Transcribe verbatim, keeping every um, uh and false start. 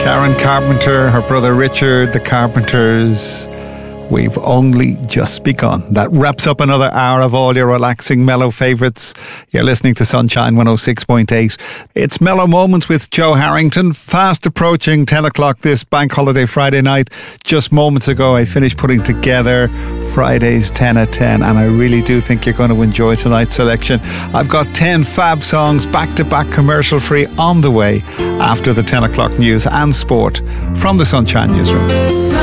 Karen Carpenter, her brother Richard, the Carpenters. We've only just begun. That wraps up another hour of all your relaxing, mellow favourites. You're listening to Sunshine one oh six point eight. It's Mellow Moments with Joe Harrington. Fast approaching ten o'clock this Bank Holiday Friday night. Just moments ago, I finished putting together Friday's ten at ten, and I really do think you're going to enjoy tonight's selection. I've got ten fab songs, back-to-back commercial-free, on the way after the ten o'clock news and sport from the Sunshine Newsroom.